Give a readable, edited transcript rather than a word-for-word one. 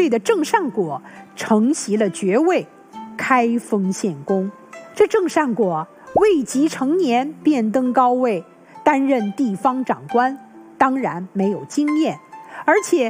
岁的郑善果承袭了爵位，开封献公。这郑善果未及成年便登高位，担任地方长官，当然没有经验，而且